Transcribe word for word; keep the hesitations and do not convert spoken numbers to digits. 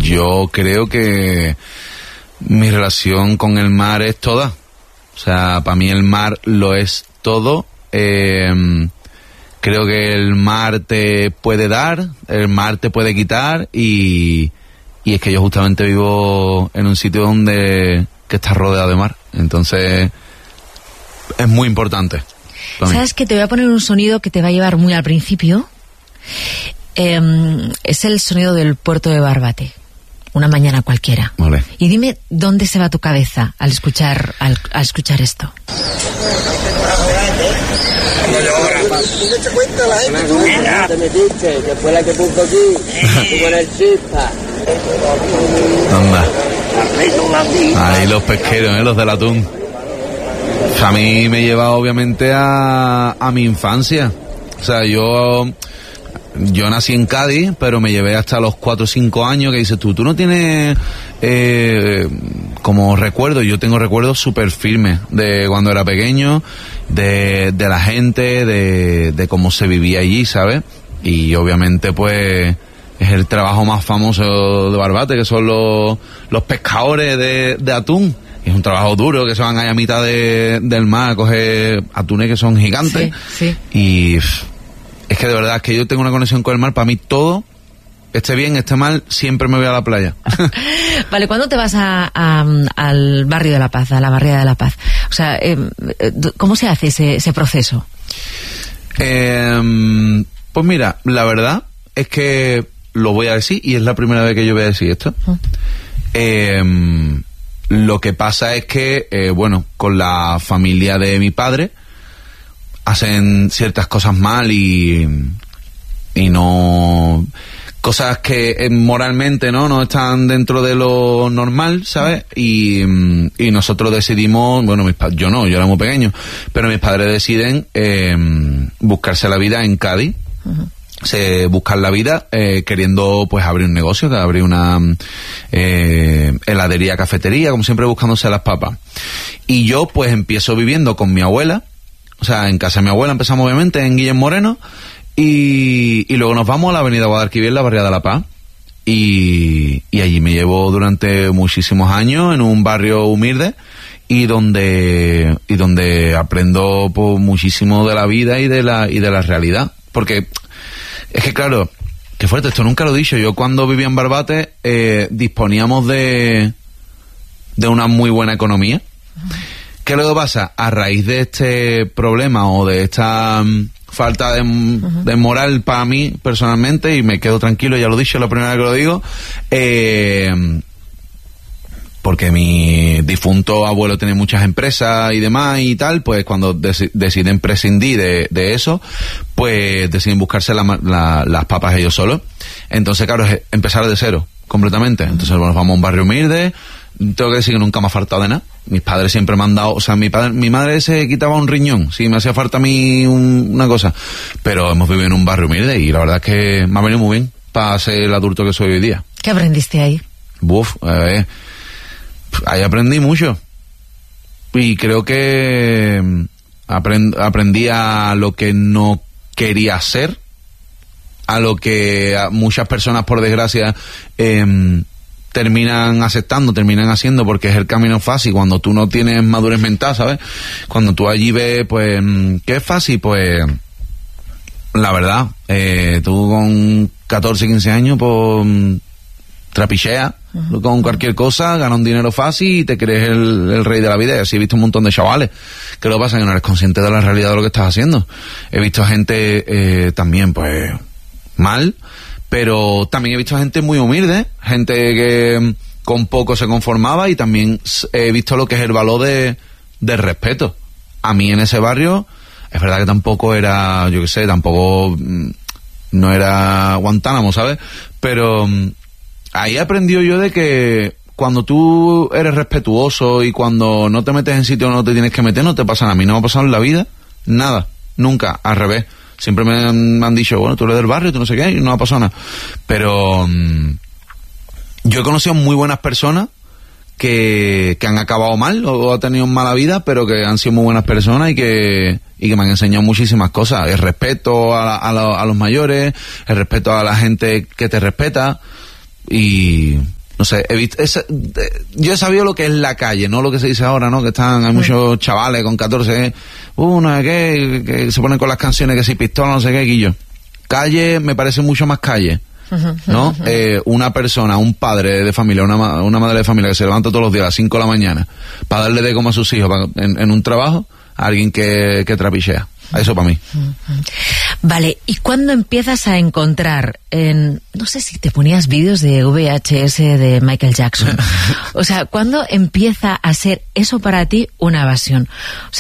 yo creo que mi relación con el mar es toda. O sea, para mí el mar lo es todo. Eh, creo que el mar te puede dar, el mar te puede quitar y, y es que yo justamente vivo en un sitio donde que está rodeado de mar. Entonces es muy importante. ¿Sabes que te voy a poner un sonido que te va a llevar muy al principio? Eh, es el sonido del puerto de Barbate. Una mañana cualquiera. Vale. Y dime dónde se va tu cabeza al escuchar al, al escuchar esto. Anda. Ahí los pesqueros, ¿eh? Los del atún. A mí me lleva obviamente a, a mi infancia. O sea, yo... Yo nací en Cádiz, pero me llevé hasta los cuatro o cinco años, que dices tú, tú no tienes eh, como recuerdos. Yo tengo recuerdos súper firmes de cuando era pequeño, de, de la gente, de, de cómo se vivía allí, ¿sabes? Y obviamente pues es el trabajo más famoso de Barbate, que son los, los pescadores de, de atún. Es un trabajo duro, que se van ahí a mitad de, del mar a coger atunes que son gigantes. Sí, sí. Y... es que de verdad, es que yo tengo una conexión con el mar. Para mí todo, esté bien, esté mal, siempre me voy a la playa. Vale, ¿cuándo te vas a, a, al barrio de La Paz, a la barriada de La Paz? O sea, eh, ¿cómo se hace ese, ese proceso? Eh, pues mira, la verdad es que lo voy a decir, y es la primera vez que yo voy a decir esto. Uh. Eh, lo que pasa es que, eh, bueno, con la familia de mi padre, hacen ciertas cosas mal y y no cosas que eh, moralmente no no están dentro de lo normal, ¿sabes? Y, y nosotros decidimos, bueno, mis pa- yo no, yo era muy pequeño, pero mis padres deciden eh, buscarse la vida en Cádiz. Uh-huh. Se buscan la vida eh, queriendo pues abrir un negocio, que abrir una eh, heladería, cafetería, como siempre buscándose las papas. Y yo pues empiezo viviendo con mi abuela. O sea, en casa de mi abuela empezamos obviamente en Guillem Moreno y, y luego nos vamos a la avenida Guadalquivir, la barriada de La Paz, y, y allí me llevo durante muchísimos años en un barrio humilde y donde y donde aprendo pues, muchísimo de la vida y de la y de la realidad, porque es que claro, qué fuerte, esto nunca lo he dicho, yo cuando vivía en Barbate eh, disponíamos de de una muy buena economía. ¿Qué luego pasa? A raíz de este problema o de esta um, falta de, uh-huh. de moral para mí personalmente, y me quedo tranquilo, ya lo he dicho, es la primera vez que lo digo, eh, porque mi difunto abuelo tiene muchas empresas y demás y tal, pues cuando dec- deciden prescindir de, de eso, pues deciden buscarse la, la, las papas ellos solos. Entonces, claro, es empezar de cero, completamente. Entonces, bueno, vamos a un barrio humilde. Tengo que decir que nunca me ha faltado de nada. Mis padres siempre me han dado, o sea, mi padre, mi madre se quitaba un riñón si me hacía falta a mí un, una cosa, pero hemos vivido en un barrio humilde y la verdad es que me ha venido muy bien para ser el adulto que soy hoy día. ¿Qué aprendiste ahí? Buf, eh, ahí aprendí mucho y creo que aprend, aprendí a lo que no quería hacer, a lo que a muchas personas por desgracia eh, terminan aceptando, terminan haciendo porque es el camino fácil cuando tú no tienes madurez mental, ¿sabes? Cuando tú allí ves, pues, ¿qué es fácil? Pues, la verdad, eh, tú con catorce, quince años, pues, trapicheas uh-huh. con cualquier cosa, ganas un dinero fácil y te crees el, el rey de la vida. Y así he visto un montón de chavales. ¿Qué lo pasa? Que no eres consciente de la realidad de lo que estás haciendo. He visto gente eh, también, pues, mal, pero también he visto gente muy humilde, gente que con poco se conformaba, y también he visto lo que es el valor de, de respeto. A mí en ese barrio, es verdad que tampoco era, yo qué sé, tampoco no era Guantánamo, ¿sabes? Pero ahí he aprendido yo de que cuando tú eres respetuoso y cuando no te metes en sitios donde no te tienes que meter, no te pasa nada. A mí no me ha pasado en la vida nada, nunca, al revés. Siempre me han, me han dicho, bueno, tú eres del barrio, tú no sé qué, y no ha pasado nada. Pero um, yo he conocido muy buenas personas que, que han acabado mal o, o han tenido mala vida, pero que han sido muy buenas personas y que, y que me han enseñado muchísimas cosas. El respeto a, a, la, a los mayores, el respeto a la gente que te respeta, y, no sé, he visto, es, yo he sabido lo que es la calle, no lo que se dice ahora, ¿no? Que están, hay muchos chavales con catorce, una que, que se ponen con las canciones que si pistola, no sé qué, Guillo. Calle me parece mucho más calle, ¿no? Eh, una persona, un padre de familia, una, una madre de familia que se levanta todos los días a las cinco de la mañana para darle de comer a sus hijos para, en, en un trabajo, a alguien que, que trapichea. Eso para mí. Vale, ¿y cuándo empiezas a encontrar en, no sé si te ponías vídeos de V H S de Michael Jackson? O sea, ¿cuándo empieza a ser eso para ti una evasión? O sea,